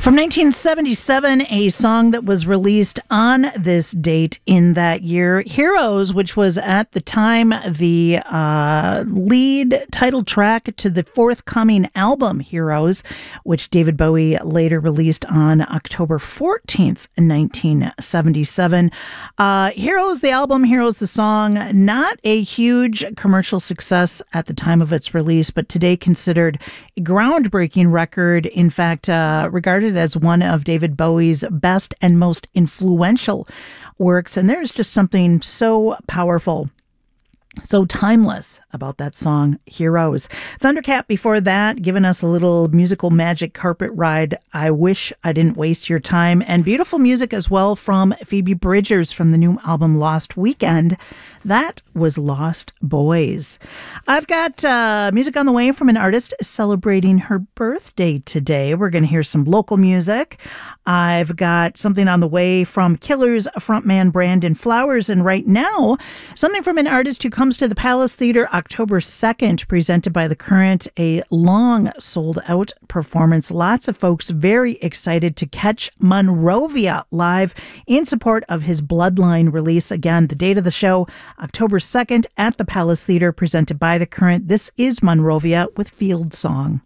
From 1977, a song that was released on this date in that year, Heroes, which was at the time the lead title track to the forthcoming album Heroes, which David Bowie later released on October 14th, 1977. Heroes, the album, Heroes, the song, not a huge commercial success at the time of its release, but today considered a groundbreaking record. In fact, regarded as one of David Bowie's best and most influential works. And there's just something so powerful, so timeless about that song, Heroes. Thundercat before that, giving us a little musical magic carpet ride, I Wish I Didn't Waste Your Time, and beautiful music as well from Phoebe Bridgers from the new album Lost Weekend. That was Lost Boys. I've got music on the way from an artist celebrating her birthday today. We're going to hear some local music. I've got something on the way from Killers frontman Brandon Flowers. And right now, something from an artist who comes to the Palace Theater October 2nd, presented by The Current, a long sold-out performance. Lots of folks very excited to catch Monrovia live in support of his Bloodline release. Again, the date of the show, October 2nd at the Palace Theater, presented by The Current. This is Monrovia with Field Song.